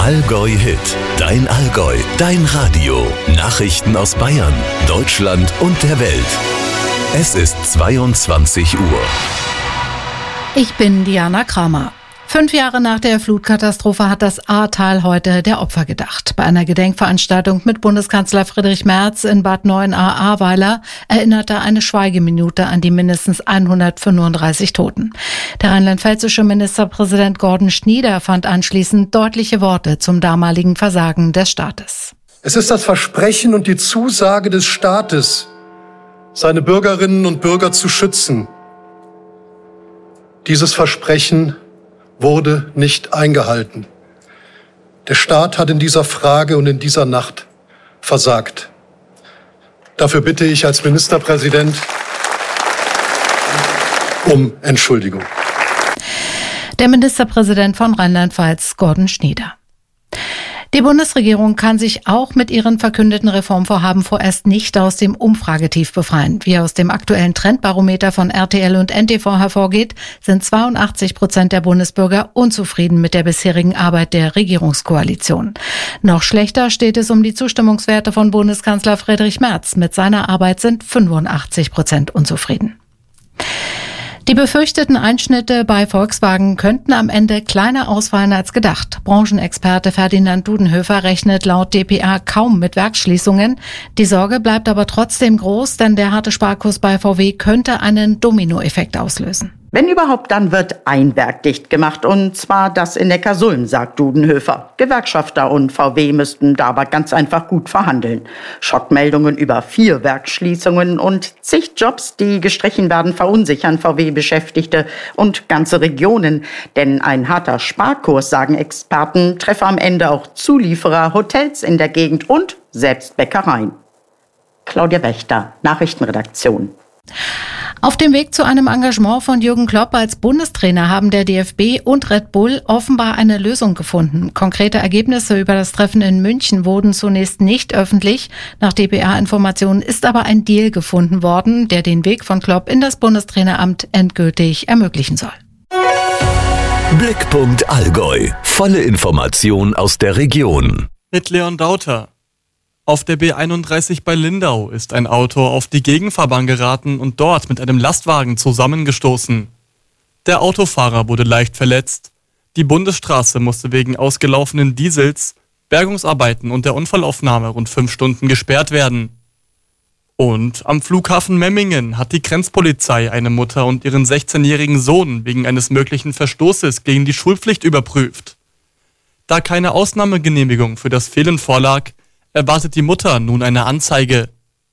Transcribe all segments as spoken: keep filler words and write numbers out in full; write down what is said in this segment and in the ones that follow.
Allgäu Hit, dein Allgäu, dein Radio. Nachrichten aus Bayern, Deutschland und der Welt. Es ist zweiundzwanzig Uhr. Ich bin Diana Kramer. Fünf Jahre nach der Flutkatastrophe hat das Ahrtal heute der Opfer gedacht. Bei einer Gedenkveranstaltung mit Bundeskanzler Friedrich Merz in Bad Neuenahr-Ahrweiler erinnerte eine Schweigeminute an die mindestens hundertfünfunddreißig Toten. Der rheinland-pfälzische Ministerpräsident Gordon Schnieder fand anschließend deutliche Worte zum damaligen Versagen des Staates. Es ist das Versprechen und die Zusage des Staates, seine Bürgerinnen und Bürger zu schützen. Dieses Versprechen wurde nicht eingehalten. Der Staat hat in dieser Frage und in dieser Nacht versagt. Dafür bitte ich als Ministerpräsident um Entschuldigung. Der Ministerpräsident von Rheinland-Pfalz, Gordon Schnieder. Die Bundesregierung kann sich auch mit ihren verkündeten Reformvorhaben vorerst nicht aus dem Umfragetief befreien. Wie aus dem aktuellen Trendbarometer von R T L und N T V hervorgeht, sind zweiundachtzig Prozent der Bundesbürger unzufrieden mit der bisherigen Arbeit der Regierungskoalition. Noch schlechter steht es um die Zustimmungswerte von Bundeskanzler Friedrich Merz. Mit seiner Arbeit sind fünfundachtzig Prozent unzufrieden. Die befürchteten Einschnitte bei Volkswagen könnten am Ende kleiner ausfallen als gedacht. Branchenexperte Ferdinand Dudenhöfer rechnet laut D P A kaum mit Werksschließungen. Die Sorge bleibt aber trotzdem groß, denn der harte Sparkurs bei V W könnte einen Dominoeffekt auslösen. Wenn überhaupt, dann wird ein Werk dicht gemacht, und zwar das in Neckarsulm, sagt Dudenhöfer. Gewerkschafter und V W müssten da aber ganz einfach gut verhandeln. Schockmeldungen über vier Werksschließungen und zig Jobs, die gestrichen werden, verunsichern V W-Beschäftigte und ganze Regionen. Denn ein harter Sparkurs, sagen Experten, treffe am Ende auch Zulieferer, Hotels in der Gegend und selbst Bäckereien. Claudia Wächter, Nachrichtenredaktion. Auf dem Weg zu einem Engagement von Jürgen Klopp als Bundestrainer haben der D F B und Red Bull offenbar eine Lösung gefunden. Konkrete Ergebnisse über das Treffen in München wurden zunächst nicht öffentlich. Nach D P A-Informationen ist aber ein Deal gefunden worden, der den Weg von Klopp in das Bundestraineramt endgültig ermöglichen soll. Blickpunkt Allgäu. Volle Information aus der Region. Mit Leon Dauter. Auf der B einunddreißig bei Lindau ist ein Auto auf die Gegenfahrbahn geraten und dort mit einem Lastwagen zusammengestoßen. Der Autofahrer wurde leicht verletzt. Die Bundesstraße musste wegen ausgelaufenen Diesels, Bergungsarbeiten und der Unfallaufnahme rund fünf Stunden gesperrt werden. Und am Flughafen Memmingen hat die Grenzpolizei eine Mutter und ihren sechzehnjährigen Sohn wegen eines möglichen Verstoßes gegen die Schulpflicht überprüft. Da keine Ausnahmegenehmigung für das Fehlen vorlag, erwartet die Mutter nun eine Anzeige.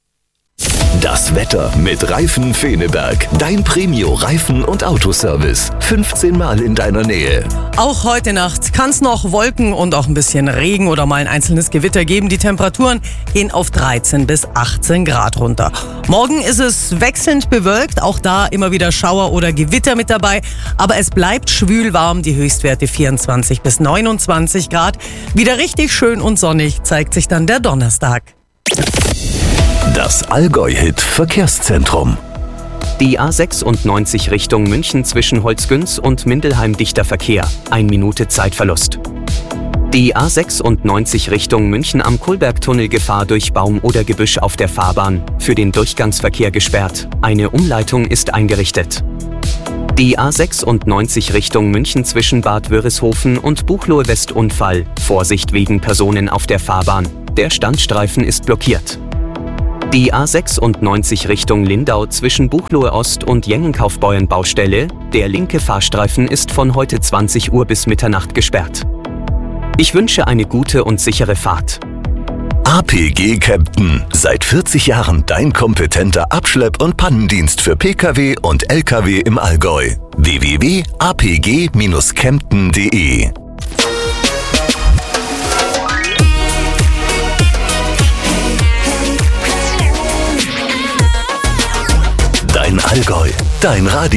Das Wetter mit Reifen Feneberg. Dein Premio-Reifen- und Autoservice. fünfzehn Mal in deiner Nähe. Auch heute Nacht kann es noch Wolken und auch ein bisschen Regen oder mal ein einzelnes Gewitter geben. Die Temperaturen gehen auf dreizehn bis achtzehn Grad runter. Morgen ist es wechselnd bewölkt. Auch da immer wieder Schauer oder Gewitter mit dabei. Aber es bleibt schwül warm. Die Höchstwerte vierundzwanzig bis neunundzwanzig Grad. Wieder richtig schön und sonnig zeigt sich dann der Donnerstag. Das Allgäu-Hit Verkehrszentrum. Die A sechsundneunzig Richtung München zwischen Holzgünz und Mindelheim dichter Verkehr. Eine Minute Zeitverlust. Die A sechsundneunzig Richtung München am Kohlbergtunnel Gefahr durch Baum oder Gebüsch auf der Fahrbahn. Für den Durchgangsverkehr gesperrt. Eine Umleitung ist eingerichtet. Die A sechsundneunzig Richtung München zwischen Bad Wörishofen und Buchloe West Unfall. Vorsicht wegen Personen auf der Fahrbahn. Der Standstreifen ist blockiert. Die A sechsundneunzig Richtung Lindau zwischen Buchloe Ost und Jengenkaufbeuren-Baustelle. Der linke Fahrstreifen ist von heute zwanzig Uhr bis Mitternacht gesperrt. Ich wünsche eine gute und sichere Fahrt. A P G Kempten. Seit vierzig Jahren dein kompetenter Abschlepp- und Pannendienst für Pkw und Lkw im Allgäu. w w w punkt a p g dash kempten punkt d e Dein Allgäu, dein Radio.